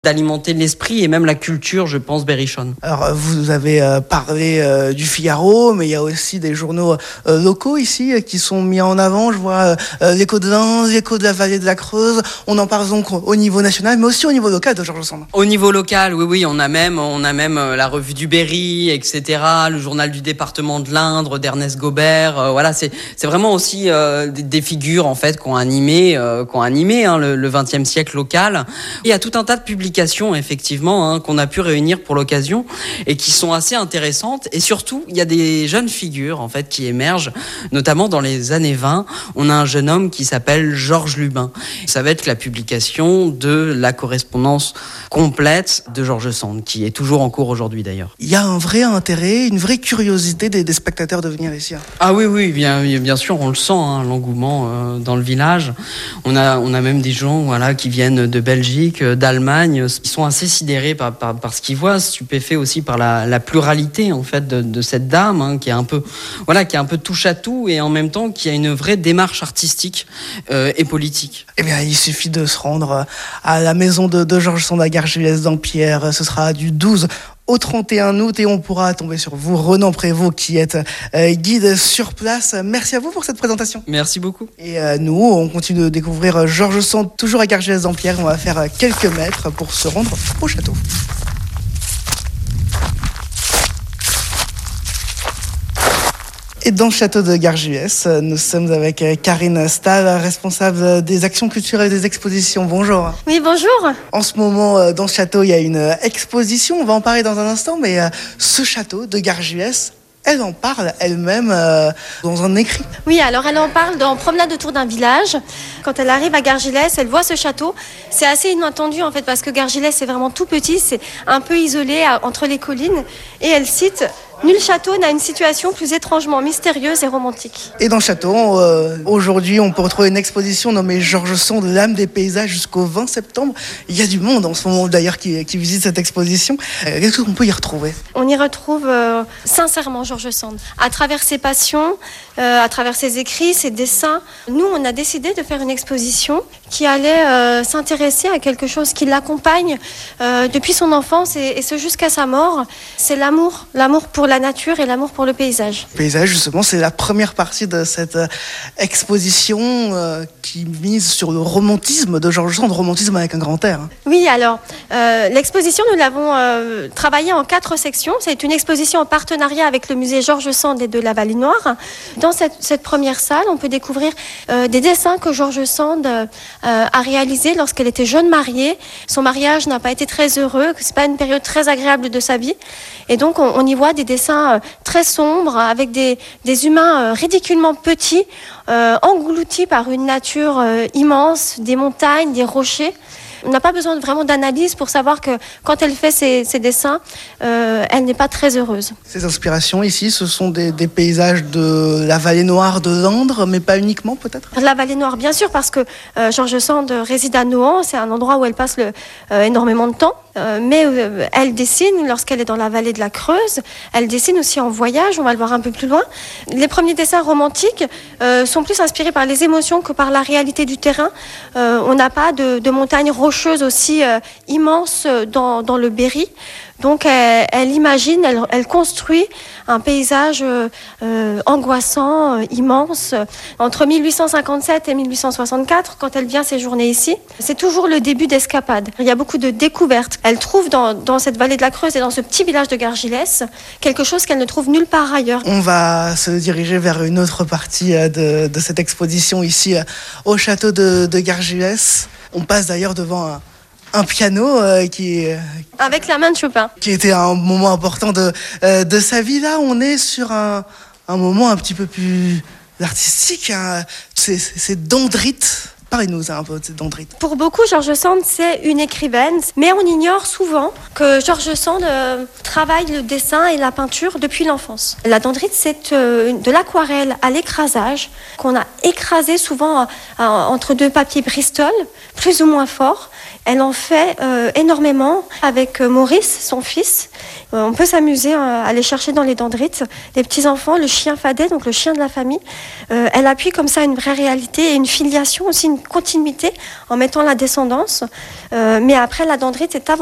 d'alimenter l'esprit et même la culture, je pense, berrichonne. Alors, vous avez parlé du Figaro, mais il y a aussi des journaux locaux ici qui sont mis en avant. Je vois l'Écho de Lens, l'Écho de la Vallée de la Creuse. On en parle donc au niveau national, mais aussi au niveau local de Georges Sand. Au niveau local, oui, on a même la revue du Berry, etc., le journal du département de l'Indre d'Ernest Gobert. Voilà, c'est vraiment aussi des figures en fait qui ont animé le XXe siècle local. Il y a tout un tas de publications effectivement qu'on a pu réunir pour l'occasion et qui sont assez intéressantes, et surtout il y a des jeunes figures en fait qui émergent, notamment dans les années 20. On a un jeune homme qui s'appelle Georges Lubin. Ça va être la publication de la correspondance complète de Georges Sand, qui est toujours en cours aujourd'hui d'ailleurs. Il y a un vrai intérêt, une vraie curiosité des spectateurs de venir ici. Ah oui, bien sûr, on le sent, l'engouement dans le village. On a même des gens qui viennent de Belgique, d'Allemagne, qui sont assez sidérés par ce qu'ils voient, stupéfaits aussi par la pluralité en fait de cette dame, qui est un peu touche à tout, et en même temps qui a une vraie démarche artistique et politique. Eh bien, il suffit de se rendre à la maison de Georges Sand à Gargilès-Dampierre. Ce sera du 12 au 31 août et on pourra tomber sur vous, Renan Prévost, qui êtes guide sur place. Merci à vous pour cette présentation. Merci beaucoup. Et nous, on continue de découvrir Georges Sand, toujours à Gargilès-Dampierre. On va faire quelques mètres pour se rendre au château. Et dans le château de Gargilès, nous sommes avec Karine Stahl, responsable des actions culturelles et des expositions. Bonjour. Oui, bonjour. En ce moment, dans ce château, il y a une exposition. On va en parler dans un instant, mais ce château de Gargilès, elle en parle elle-même dans un écrit. Oui, alors elle en parle dans Promenade autour d'un village. Quand elle arrive à Gargilès, elle voit ce château. C'est assez inattendu en fait, parce que Gargilès c'est vraiment tout petit, c'est un peu isolé entre les collines. Et elle cite: nul château n'a une situation plus étrangement mystérieuse et romantique. Et dans le château, aujourd'hui, on peut retrouver une exposition nommée Georges Sand, l'âme des paysages, jusqu'au 20 septembre. Il y a du monde en ce moment d'ailleurs qui visite cette exposition. Qu'est-ce qu'on peut y retrouver ? On y retrouve sincèrement Georges Sand. À travers ses passions, à travers ses écrits, ses dessins, nous, on a décidé de faire une exposition qui allait s'intéresser à quelque chose qui l'accompagne depuis son enfance et ce jusqu'à sa mort. C'est l'amour pour la nature et l'amour pour le paysage. Le paysage, justement, c'est la première partie de cette exposition qui mise sur le romantisme de Georges Sand, romantisme avec un grand R. Oui, alors, l'exposition, nous l'avons travaillée en 4 sections. C'est une exposition en partenariat avec le musée Georges Sand et de la Vallée Noire. Dans cette première salle, on peut découvrir des dessins que Georges Sand a réalisés lorsqu'elle était jeune mariée. Son mariage n'a pas été très heureux, c'est pas une période très agréable de sa vie. Et donc, on y voit des dessins très sombres, avec des humains ridiculement petits, engloutis par une nature immense, des montagnes, des rochers. On n'a pas besoin vraiment d'analyse pour savoir que quand elle fait ses dessins, elle n'est pas très heureuse. Ces inspirations ici, ce sont des paysages de la Vallée Noire, de l'Indre, mais pas uniquement peut-être ? La Vallée Noire, bien sûr, parce que Georges Sand réside à Nohant, c'est un endroit où elle passe énormément de temps. Mais elle dessine lorsqu'elle est dans la vallée de la Creuse. Elle dessine aussi en voyage, on va le voir un peu plus loin. Les premiers dessins romantiques sont plus inspirés par les émotions que par la réalité du terrain. On n'a pas de montagnes rocheuses aussi immenses dans le Berry. Donc elle imagine, elle construit un paysage angoissant, immense. Entre 1857 et 1864, quand elle vient séjourner ici, c'est toujours le début d'escapade. Il y a beaucoup de découvertes. Elle trouve dans cette vallée de la Creuse et dans ce petit village de Gargilès quelque chose qu'elle ne trouve nulle part ailleurs. On va se diriger vers une autre partie de cette exposition ici au château de Gargilès. On passe d'ailleurs devant un piano avec la main de Chopin, qui était un moment important de sa vie. Là, on est sur un moment un petit peu plus artistique. C'est Dandrite. Parlez-nous un peu de Dandrite. Pour beaucoup, Georges Sand, c'est une écrivaine, mais on ignore souvent que Georges Sand travaille le dessin et la peinture depuis l'enfance. La Dandrite, c'est de l'aquarelle à l'écrasage, qu'on a écrasé souvent entre 2 papiers Bristol, plus ou moins forts. Elle en fait énormément avec Maurice, son fils. On peut s'amuser à aller chercher dans les Dandrites les petits-enfants, le chien Fadet, donc le chien de la famille. Elle appuie comme ça une vraie réalité et une filiation aussi, une continuité en mettant la descendance. Mais après, la dendrite est